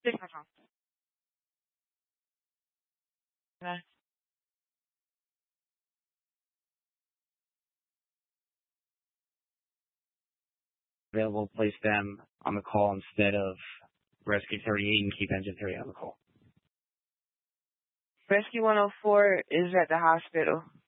Signal. Okay. Available, place them on the call instead of Rescue 38 and keep Engine 3 on the call. Rescue 104 is at the hospital.